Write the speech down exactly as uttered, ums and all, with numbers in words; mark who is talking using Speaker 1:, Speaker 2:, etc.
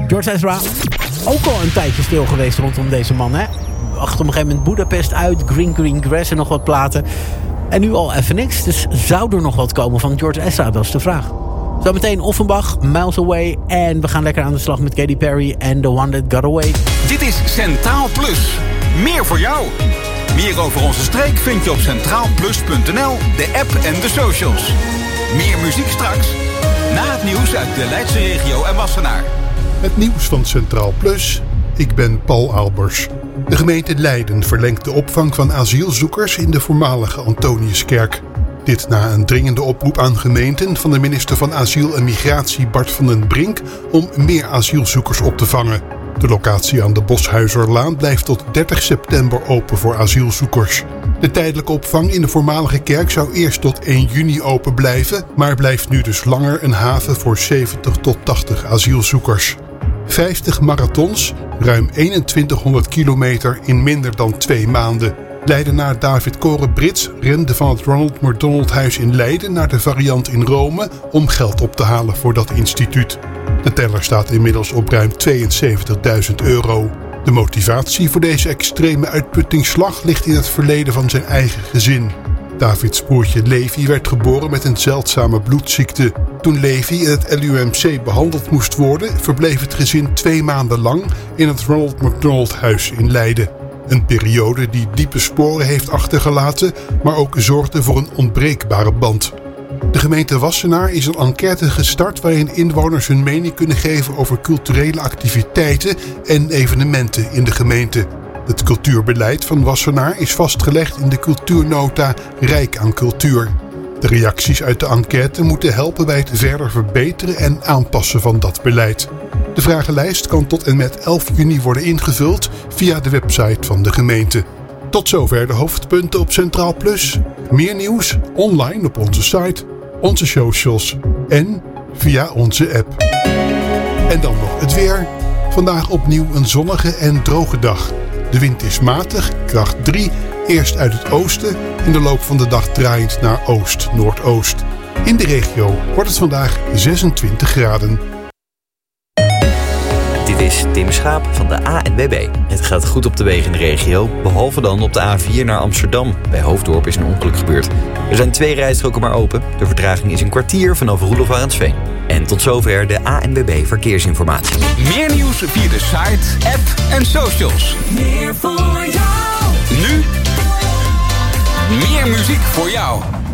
Speaker 1: George Ezra, ook al een tijdje stil geweest rondom deze man, hè? Achter op een gegeven moment Budapest uit, Green Green Grass en nog wat platen. En nu al even niks, dus zou er nog wat komen van George Ezra? Dat is de vraag. Zometeen Offenbach, Miles Away. En we gaan lekker aan de slag met Katy Perry en The One That Got Away.
Speaker 2: Dit is Centraal Plus. Meer voor jou. Meer over onze streek vind je op centraal plus punt n l, de app en de socials. Meer muziek straks, na het nieuws uit de Leidse regio en Wassenaar.
Speaker 3: Het nieuws van Centraal Plus. Ik ben Paul Albers. De gemeente Leiden verlengt de opvang van asielzoekers in de voormalige Antoniuskerk. Dit na een dringende oproep aan gemeenten van de minister van Asiel en Migratie Bart van den Brink om meer asielzoekers op te vangen. De locatie aan de Boshuizerlaan blijft tot dertig september open voor asielzoekers. De tijdelijke opvang in de voormalige kerk zou eerst tot één juni open blijven, maar blijft nu dus langer een haven voor zeventig tot tachtig asielzoekers. vijftig marathons, ruim eenentwintighonderd kilometer in minder dan twee maanden. Leidenaar David Koren-Brits rende van het Ronald McDonald Huis in Leiden naar de Variant in Rome om geld op te halen voor dat instituut. De teller staat inmiddels op ruim tweeënzeventigduizend euro. De motivatie voor deze extreme uitputtingsslag ligt in het verleden van zijn eigen gezin. Davids broertje Levi werd geboren met een zeldzame bloedziekte. Toen Levi in het L U M C behandeld moest worden, verbleef het gezin twee maanden lang in het Ronald McDonald Huis in Leiden. Een periode die diepe sporen heeft achtergelaten, maar ook zorgde voor een onbreekbare band. De gemeente Wassenaar is een enquête gestart waarin inwoners hun mening kunnen geven over culturele activiteiten en evenementen in de gemeente. Het cultuurbeleid van Wassenaar is vastgelegd in de cultuurnota Rijk aan Cultuur. De reacties uit de enquête moeten helpen bij het verder verbeteren en aanpassen van dat beleid. De vragenlijst kan tot en met elf juni worden ingevuld via de website van de gemeente. Tot zover de hoofdpunten op Centraal Plus. Meer nieuws online op onze site, onze socials en via onze app. En dan nog het weer. Vandaag opnieuw een zonnige en droge dag. De wind is matig, kracht drie, eerst uit het oosten, in de loop van de dag draaiend naar oost-noordoost. In de regio wordt het vandaag zesentwintig graden.
Speaker 4: Dit is Tim Schaap van de A N W B. Het gaat goed op de wegen in de regio, behalve dan op de A vier naar Amsterdam. Bij Hoofddorp is een ongeluk gebeurd. Er zijn twee rijstroken maar open. De vertraging is een kwartier vanaf Roelof Arendsveen. En tot zover de A N W B Verkeersinformatie.
Speaker 2: Meer nieuws via de site, app en socials.
Speaker 5: Meer voor jou.
Speaker 2: Nu meer muziek voor jou.